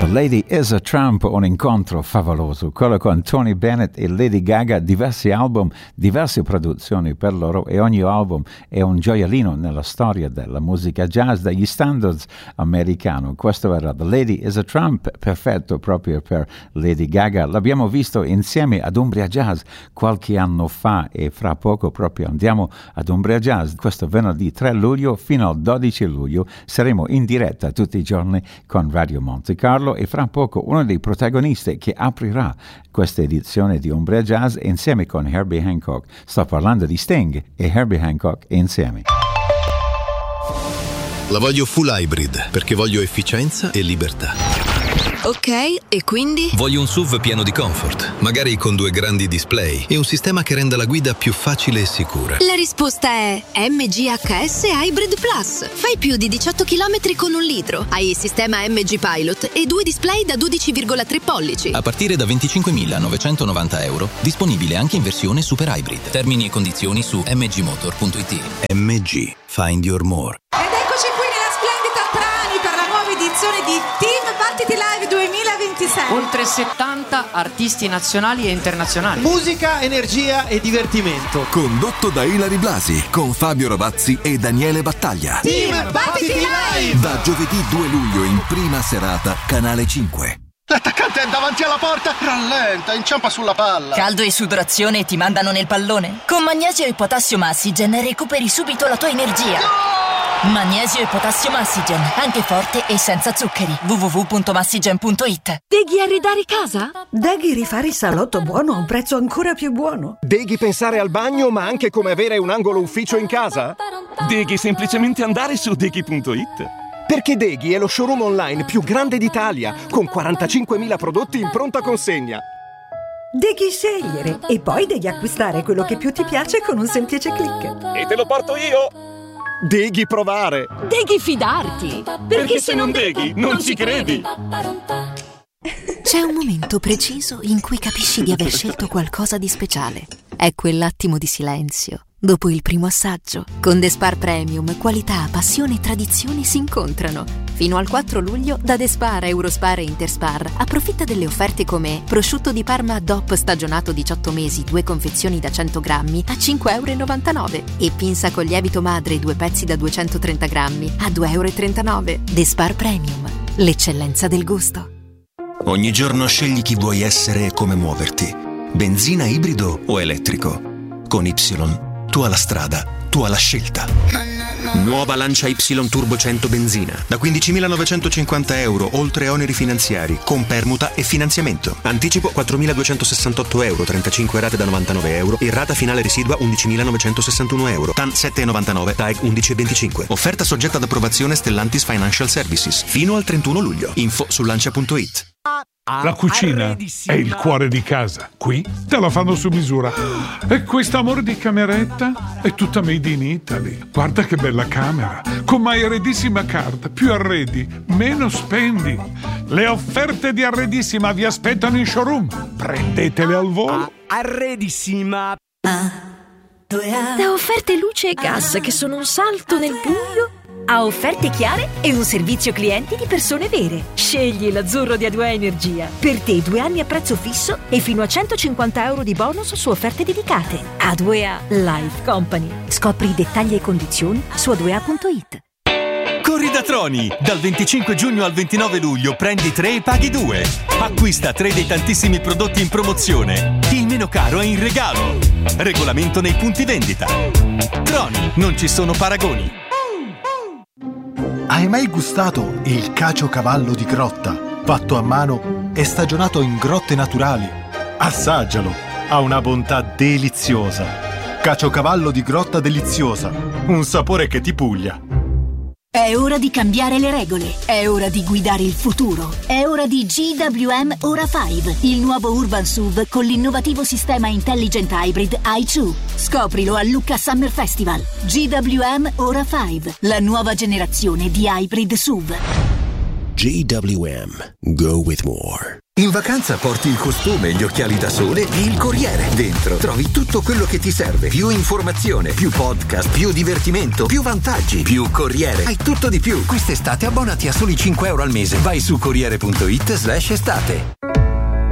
The Lady is a Tramp, un incontro favoloso, quello con Tony Bennett e Lady Gaga, diversi album, diverse produzioni per loro e ogni album è un gioiellino nella storia della musica jazz, degli standards americano. Questo era The Lady is a Tramp, perfetto proprio per Lady Gaga. L'abbiamo visto insieme ad Umbria Jazz qualche anno fa e fra poco proprio andiamo ad Umbria Jazz. Questo venerdì 3 luglio fino al 12 luglio saremo in diretta tutti i giorni con Radio Monte Carlo e fra poco uno dei protagonisti che aprirà questa edizione di Umbria Jazz insieme con Herbie Hancock. Sto parlando di Sting e Herbie Hancock insieme. La voglio full hybrid perché voglio efficienza e libertà. Ok, e quindi? Voglio un SUV pieno di comfort, magari con 2 grandi display e un sistema che renda la guida più facile e sicura. La risposta è MGHS Hybrid Plus. Fai più di 18 km con 1 litro. Hai il sistema MG Pilot e 2 display da 12,3 pollici. A partire da €25.990. Disponibile anche in versione Super Hybrid. Termini e condizioni su mgmotor.it. MG. Find your more. Ed eccoci qui nella splendida Trani per la nuova edizione di Team Battiti Live 2026. Oltre 70 artisti nazionali e internazionali. Musica, energia e divertimento. Condotto da Ilary Blasi con Fabio Ravazzi e Daniele Battaglia. Team Battiti Live! Da giovedì 2 luglio in prima serata, Canale 5. L'attaccante è davanti alla porta. Rallenta, inciampa sulla palla. Caldo e sudorazione e ti mandano nel pallone? Con Magnesio e Potassio Massigen recuperi subito la tua energia. Magnesio e Potassio Massigen, anche forte e senza zuccheri. www.massigen.it. Deghi arredare casa? Deghi rifare il salotto buono a un prezzo ancora più buono. Deghi pensare al bagno ma anche come avere un angolo ufficio in casa? Deghi semplicemente andare su deghi.it. Perché Deghi è lo showroom online più grande d'Italia, con 45.000 prodotti in pronta consegna. Devi scegliere e poi devi acquistare quello che più ti piace con un semplice click. E te lo porto io! Deghi provare! Devi fidarti! Perché se non deghi, non ci credi! C'è un momento preciso in cui capisci di aver scelto qualcosa di speciale. È quell'attimo di silenzio dopo il primo assaggio. Con The Spar Premium, qualità, passione e tradizione si incontrano. Fino al 4 luglio da The Spar, Eurospar e Interspar approfitta delle offerte come prosciutto di Parma DOP stagionato 18 mesi, 2 confezioni da 100 grammi a €5,99 e pinza con lievito madre 2 pezzi da 230 grammi a €2,39. The Spar Premium, l'eccellenza del gusto. Ogni giorno scegli chi vuoi essere e come muoverti. Benzina, ibrido o elettrico. Con Y, tu alla strada, tu alla scelta. Nuova Lancia Y Turbo 100 benzina da €15.950, oltre oneri finanziari, con permuta e finanziamento. Anticipo €4.268, 35 rate da €99 e rata finale residua €11.961. TAN 7,99, TAEG 11,25. Offerta soggetta ad approvazione Stellantis Financial Services. Fino al 31 luglio. Info su lancia.it. La cucina è il cuore di casa. Qui te la fanno su misura. E questa amore di cameretta è tutta made in Italy. Guarda che bella camera. Con My Arredissima Card. Più arredi, meno spendi. Le offerte di Arredissima vi aspettano in showroom. Prendetele al volo. Arredissima. Da offerte luce e gas che sono un salto nel buio a offerte chiare e un servizio clienti di persone vere. Scegli l'azzurro di A2A Energia. Per te 2 anni a prezzo fisso e fino a €150 di bonus su offerte dedicate. A2A Life Company. Scopri i dettagli e condizioni su a2a.it. Corri da Troni! Dal 25 giugno al 29 luglio prendi 3 e paghi 2. Acquista 3 dei tantissimi prodotti in promozione. Il meno caro è in regalo. Regolamento nei punti vendita. Troni, non ci sono paragoni. Hai mai gustato il caciocavallo di grotta, fatto a mano e stagionato in grotte naturali? Assaggialo, ha una bontà deliziosa. Caciocavallo di grotta deliziosa, un sapore che ti puglia. È ora di cambiare le regole, è ora di guidare il futuro, è ora di GWM Ora 5, il nuovo urban SUV con l'innovativo sistema Intelligent Hybrid i2. Scoprilo a Lucca Summer 5. GWM Ora 5, la nuova generazione di hybrid SUV. GWM. Go with more. In vacanza porti il costume, gli occhiali da sole e il Corriere. Dentro trovi tutto quello che ti serve. Più informazione, più podcast, più divertimento, più vantaggi, più Corriere. Hai tutto di più. Quest'estate abbonati a soli €5 al mese. Vai su Corriere.it/estate.